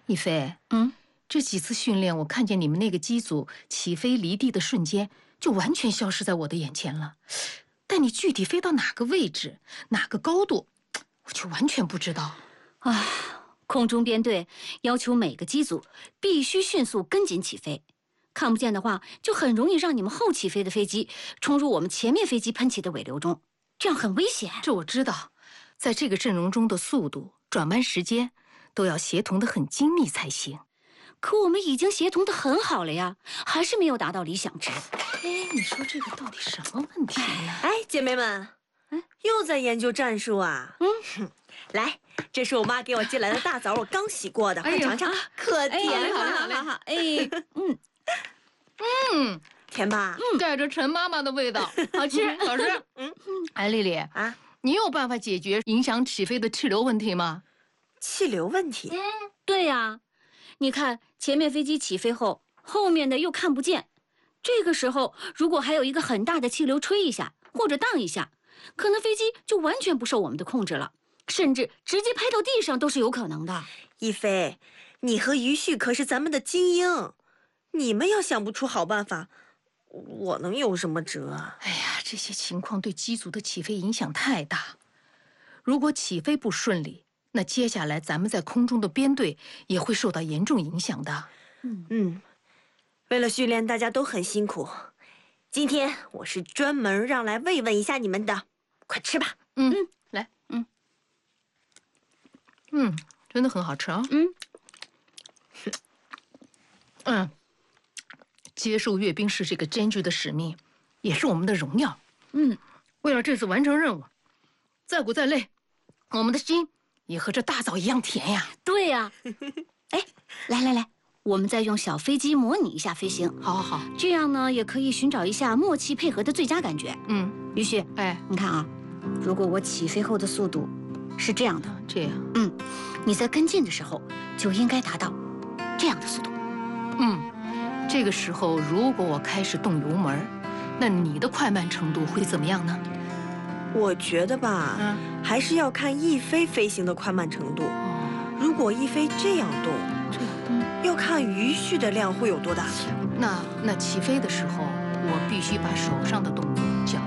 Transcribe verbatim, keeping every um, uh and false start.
一飞， 嗯， 这几次训练，我看见你们那个机组起飞离地的瞬间，就完全消失在我的眼前了。但你具体飞到哪个位置、哪个高度，我却完全不知道。 啊，空中编队要求每个机组必须迅速跟紧起飞，看不见的话，就很容易让你们后起飞的飞机冲入我们前面飞机喷起的尾流中，这样很危险。 这我知道，在这个阵容中的速度、转弯时间都要协同得很精密才行。 可我们已经协同得很好了呀，还是没有达到理想值。 哎，你说这个到底什么问题呢？ 哎，姐妹们， 哎， 又在研究战术啊？ 嗯， 来，这是我妈给我寄来的大枣，我刚洗过的，快尝尝， 哎可甜了。 好嘞好嘞好嘞，哎，嗯嗯， 甜吧？ 嗯，带着陈妈妈的味道，好吃，好吃。 嗯， 哎，丽丽啊， 你有办法解决影响起飞的气流问题吗？ 气流问题。 对呀，你看前面飞机起飞后，后面的又看不见。这个时候，如果还有一个很大的气流吹一下或者荡一下，可能飞机就完全不受我们的控制了，甚至直接拍到地上都是有可能的。 一飞，你和于旭可是咱们的精英，你们要想不出好办法，我能有什么辙啊？ 哎呀，这些情况对机组的起飞影响太大。如果起飞不顺利，那接下来咱们在空中的编队也会受到严重影响的。 嗯嗯，为了训练，大家都很辛苦。今天我是专门让来慰问一下你们的，快吃吧。 嗯嗯， 来， 嗯嗯，真的很好吃啊。 嗯嗯，接受阅兵式这个艰巨的使命，也是我们的荣耀。 嗯， 为了这次完成任务，再苦再累，我们的心也和这大枣一样甜呀。 对呀。哎，来来来，我们再用小飞机模拟一下飞行， 好好好， 这样呢也可以寻找一下默契配合的最佳感觉。 嗯， 于旭， 哎， 你看啊，如果我起飞后的速度是这样的， 这样， 嗯，你在跟进的时候就应该达到这样的速度。 嗯，这个时候如果我开始动油门，那你的快慢程度会怎么样呢？ 我觉得吧， 嗯， 还是要看一飞飞行的快慢程度。 哦， 如果一飞这样动， 这样，嗯， 要看余旭的量会有多大。 那那起飞的时候，我必须把手上的动作